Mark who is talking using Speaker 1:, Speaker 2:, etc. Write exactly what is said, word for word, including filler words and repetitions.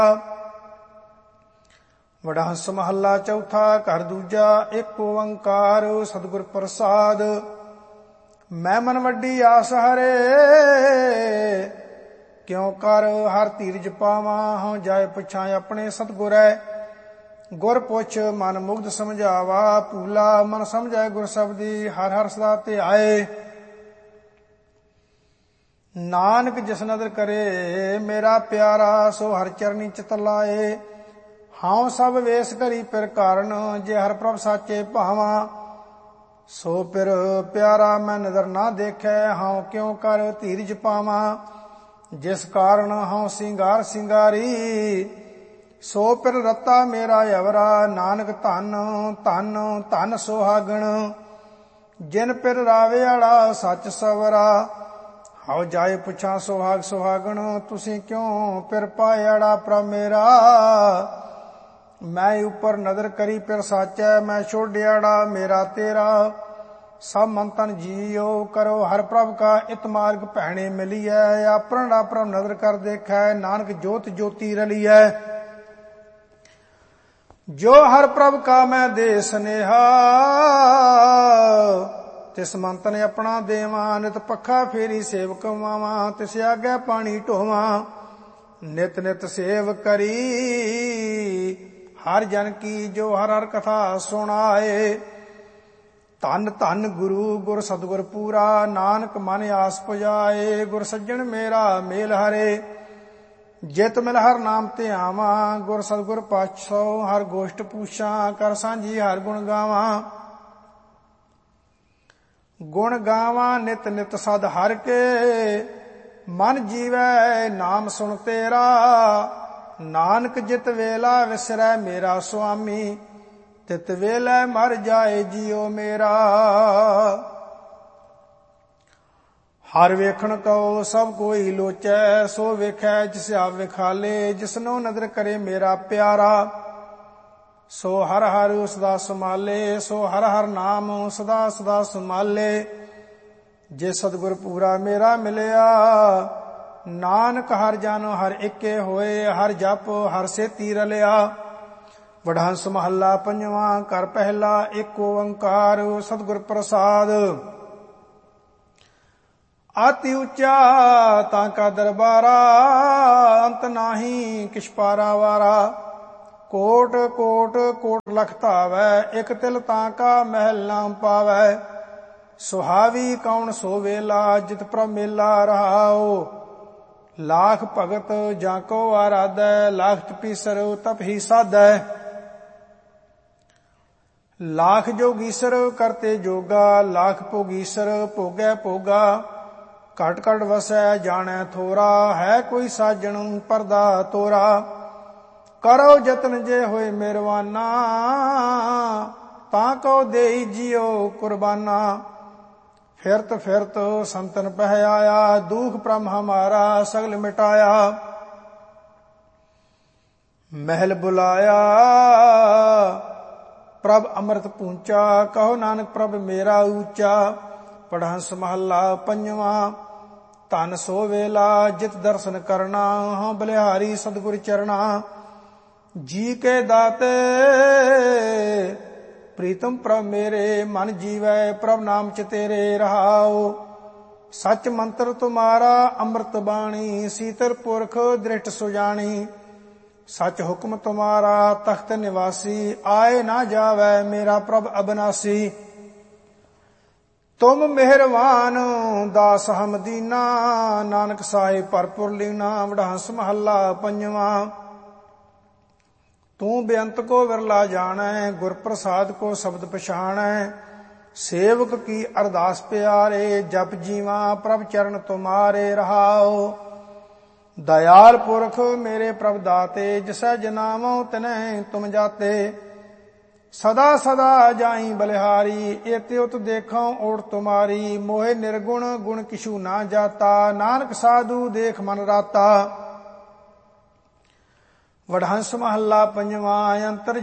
Speaker 1: ਵਡਹੰਸ ਮਹੱਲਾ ਚੌਥਾ। ਘਰ ਦੂਜਾ। ਇੱਕ ਓੰਕਾਰ ਸਤਿਗੁਰ ਪ੍ਰਸਾਦ। ਮੈਂ ਮਨ ਵੱਡੀ ਆਸ ਹਰੇ, ਕਿਉ ਕਰ ਹਰ ਧੀਰਜ ਪਾਵਾਂ। ਹਉ ਜਾਇ ਪੁੱਛਾਂ ਆਪਣੇ ਸਤਿਗੁਰੈ, ਗੁਰ ਪੁੱਛ ਮਨ ਮੁਗਧ ਸਮਝਾਵਾ। ਭੂਲਾ ਮਨ ਸਮਝੈ ਗੁਰ ਸਬਦੀ, ਹਰ ਹਰ ਸਦਾ ਧਿਆਏ। ਨਾਨਕ ਜਿਸ ਨਦਰ ਕਰੇ ਮੇਰਾ ਪਿਆਰਾ, ਸੋ ਹਰ ਚਰਨੀ ਚਿਤ ਲਾਏ। ਹਉ ਸਭ ਵੇਸ ਕਰੀ ਪਿਰ ਕਾਰਨ, ਜੇ ਹਰ ਪ੍ਰਭ ਸਾਚੇ ਭਾਵਾਂ। ਸੋ ਪਿਰ ਪਿਆਰਾ ਮੈਂ ਨਦਰ ਨਾ ਦੇਖੈ, ਹਉ ਕਿਉ ਕਰ ਧੀਰਜ ਪਾਵਾਂ। ਜਿਸ ਕਾਰਨ ਹਉ ਸਿੰਗਾਰ ਸਿੰਗਾਰੀ, ਸੋ ਪਿਰ ਰਤਾ ਮੇਰਾ ਅਵਰਾ। ਨਾਨਕ ਧਨ ਧਨ ਧਨ ਸੁਹਾਗਣ, ਜਿਨ ਪਿਰ ਰਾਵੇ ਆਲਾ ਸੱਚ ਸਵਰਾ। ਹਉ ਜਾਏ ਪੁੱਛਾਂ ਸੁਹਾਗ ਸੁਹਾਗਣ, ਤੁਸੀਂ ਕਿਉਂ ਪਿਰ ਪਾਇਆੜਾ ਪ੍ਰਭ ਮੇਰਾ। ਮੈਂ ਉੱਪਰ ਨਦਰ ਕਰੀ ਪਿਰ ਸਾਚੈ, ਮੈਂ ਛੋਡਿਆੜਾ ਮੇਰਾ ਤੇਰਾ। ਸਭ ਮਨ ਤਨ ਜੀਓ ਕਰੋ ਹਰ ਪ੍ਰਭ ਕਾ, ਇਤ ਮਾਰਗ ਭੈਣੇ ਮਿਲੀਐ। ਆਪਣ ਆਪਣ ਨਦਰ ਕਰ ਦੇਖੈ, ਨਾਨਕ ਜੋਤ ਜੋਤੀ ਰਲੀਐ। ਜੋ ਹਰ ਪ੍ਰਭ ਕਾ ਮੈਂ ਦੇ ਸਨੇਹਾ, ਤਿਸ ਮੰਤ ਨੇ ਆਪਣਾ ਦੇਵਾਂ। ਨਿਤ ਪੱਖਾ ਫੇਰੀ ਸੇਵਕ ਮਾਵਾਂ, ਤਿਸ ਆਗੇ ਪਾਣੀ ਢੋਵਾਂ। ਨਿਤ ਨਿਤ ਸੇਵ ਕਰੀ ਹਰ ਜਨ ਕੀ, ਜੋ ਹਰ ਹਰ ਕਥਾ ਸੁਣਾਏ। ਧੰਨ ਧੰਨ ਗੁਰੂ ਗੁਰ ਸਤਿਗੁਰ ਪੂਰਾ, ਨਾਨਕ ਮਨ ਆਸ ਪੁਜਾਏ। ਗੁਰ ਸੱਜਣ ਮੇਰਾ ਮੇਲ ਹਰੇ, ਜਿਤ ਮਿਲ ਹਰ ਨਾਮ ਧਿਆਵਾਂ। ਗੁਰ ਸਤਿਗੁਰ ਪਾਛੋ ਹਰ ਗੋਸ਼ਟ ਪੂਛਾਂ, ਕਰ ਸਾਂਝੀ ਹਰ ਗੁਣ ਗਾਵਾਂ। ਗੁਣ ਗਾਵਾਂ ਨਿਤ ਨਿਤ ਸਦ ਹਰ ਕੇ, ਮਨ ਜੀਵੈ ਨਾਮ ਸੁਣ ਤੇਰਾ। ਨਾਨਕ ਜਿਤ ਵੇਲਾ ਵਿਸਰੈ ਮੇਰਾ ਸੁਆਮੀ, ਤਿਤ ਵੇਲੇ ਮਰ ਜਾਏ ਜੀਉ ਮੇਰਾ। ਹਰ ਵੇਖਣ ਕਉ ਸਭ ਕੋਈ ਲੋਚੈ, ਸੋ ਵੇਖੈ ਜਿਸ ਆਪ ਵਿਖਾਲੇ। ਜਿਸਨੋ ਨਦਰ ਕਰੇ ਮੇਰਾ ਪਿਆਰਾ, ਸੋ ਹਰ ਹਰ ਸਦਾ ਸੰਭਾਲੇ। ਸੋ ਹਰ ਹਰ ਨਾਮ ਸਦਾ ਸਦਾ ਸੰਭਾਲੇ। ਜੇ ਸਤਿਗੁਰ ਪੂਰਾ ਮੇਰਾ ਮਿਲਿਆ, ਨਾਨਕ ਹਰ ਜਨ ਹਰ ਇੱਕੇ ਹੋਏ। ਹਰ ਜਪ ਹਰ ਸੇਤੀ ਰਲਿਆ। ਵਡਹੰਸ ਮਹੱਲਾ ਪੰਜਵਾਂ। ਘਰ ਪਹਿਲਾ। ਇੱਕ ਓੰਕਾਰ ਸਤਿਗੁਰ ਪ੍ਰਸਾਦ। ਆਤੀ ਉੱਚਾ ਤਾਂ ਕਾ ਦਰਬਾਰਾ, ਅੰਤ ਨਾਹੀ ਕਿਛ ਪਾਰਾ ਵਾਰਾ। ਕੋਟ ਕੋਟ ਕੋਟ ਲਖ ਧਾਵੈ, ਇਕ ਤਿਲ ਤਾਂ ਕਾ ਮਹਿਲ ਨਾ ਪਾਵੈ। ਸੁਹਾਵੀ ਕੌਣ ਸੋ ਵੇਲਾ, ਜਿਤ ਪ੍ਰਭ ਮੇਲਾ ਰਹਾਉ। ਲਾਖ ਭਗਤ ਜਾਂ ਕੋ ਆਰਾਧੈ, ਲਾਖ ਤਪੀਸਰ ਤਪ ਹੀ ਸਾਧੈ। ਲਾਖ ਜੋਗੀਸਰ ਕਰਤੇ ਜੋਗਾ, ਲਾਖ ਭੋਗੀਸਰ ਭੋਗੈ ਭੋਗਾ। ਘਟ ਘਟ ਵਸੈ ਜਾਣੈ ਥੋਰਾ, ਹੈ ਕੋਈ ਸਾਜਣ ਪਰਦਾ ਤੋਰਾ। ਕਰੋ ਜਤਨ ਜੇ ਹੋਏ ਮਿਹਰਬਾਨਾ, ਤਾਂ ਕਉ ਦੇਈ ਜੀਉ ਕੁਰਬਾਨਾ। ਫਿਰਤ ਫਿਰਤ ਸੰਤਨ ਪਹਿ ਆਇਆ, ਦੁਖ ਪ੍ਰਮ ਹਮਾਰਾ ਸਗਲ ਮਿਟਾਇਆ। ਮਹਿਲ ਬੁਲਾਇਆ ਪ੍ਰਭ ਅੰਮ੍ਰਿਤ ਪੂੰਚਾ, ਕਹੋ ਨਾਨਕ ਪ੍ਰਭ ਮੇਰਾ ਊਚਾ। ਵਡਹੰਸ ਮਹੱਲਾ ਪੰਜਵਾਂ। ਧਨ ਸੋ ਵੇਲਾ ਜਿਤ ਦਰਸ਼ਨ ਕਰਨਾ, ਹਾਂ ਬਲਿਹਾਰੀ ਸਤਿਗੁਰ ਚਰਣਾ। ਜੀ ਕੇ ਦਾਤੇ ਪ੍ਰੀਤਮ ਪ੍ਰਭ ਮੇਰੇ, ਮਨ ਜੀਵੈ ਪ੍ਰਭ ਨਾਮ ਚ ਤੇਰੇ ਰਹਾਉ। ਸੱਚ ਮੰਤਰ ਤੁਮਾਰਾ ਅੰਮ੍ਰਿਤ ਬਾਣੀ, ਸੀਤਲ ਪੁਰਖ ਦ੍ਰਿਸ਼ਟ ਸੁਜਾਣੀ। ਸੱਚ ਹੁਕਮ ਤੁਮਾਰਾ ਤਖਤ ਨਿਵਾਸੀ, ਆਏ ਨਾ ਜਾਵੈ ਮੇਰਾ ਪ੍ਰਭ ਅਬਨਾਸੀ। ਤੁਮ ਮਿਹਰਬਾਨ ਦਾਸ ਹਮ ਦੀਨਾ, ਨਾਨਕ ਸਾਹਿਬ ਭਰਪੁਰ ਲੀਨਾ। ਵਡਹੰਸ ਮਹੱਲਾ ਪੰਜਵਾਂ। ਤੂੰ ਬੇਅੰਤ ਕੋ ਵਿਰਲਾ ਜਾਣੈ, ਗੁਰ ਪ੍ਰਸਾਦ ਕੋ ਸ਼ਬਦ ਪਛਾਣੈ। ਸੇਵਕ ਕੀ ਅਰਦਾਸ ਪਿਆਰੇ, ਜਪ ਜੀਵਾ ਪ੍ਰਭ ਚਰਨ ਤੁਮਾਰੇ ਰਹਾਉ। ਦਇਆਲ ਪੁਰਖ ਮੇਰੇ ਪ੍ਰਭ ਦਾਤੇ, ਜਿਸੈ ਜਨਾਵਉ ਤਿਨੈ ਤੁਮ ਜਾਤੇ। ਸਦਾ ਸਦਾ ਜਾਈ ਬਲਿਹਾਰੀ, ਏਤੇ ਉਤ ਦੇਖਉ ਓਟ ਤੁਮਾਰੀ। ਮੋਹਿ ਨਿਰਗੁਣ ਗੁਣ ਕਿਛੂ ਨਾ ਜਾਤਾ, ਨਾਨਕ ਸਾਧੂ ਦੇਖ ਮਨ ਰਾਤਾ। ਵਡਹੰਸ ਮਹੱਲਾ ਪੰਜਵਾਂ। ਅੰਤਰ